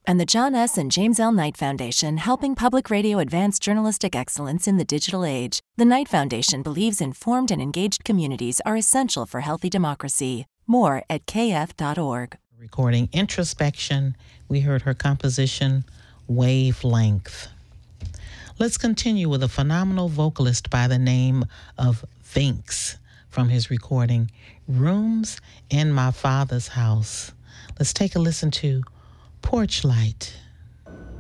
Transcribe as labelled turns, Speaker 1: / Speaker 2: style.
Speaker 1: and the John S. and James L. Knight Foundation, helping public radio advance journalistic excellence in the digital age. The Knight Foundation believes informed and engaged communities are essential for healthy democracy. More at kf.org.
Speaker 2: Recording Introspection, we heard her composition, Wavelength. Let's continue with a phenomenal vocalist by the name of Vinx from his recording, Rooms in My Father's House. Let's take a listen to Porch Light.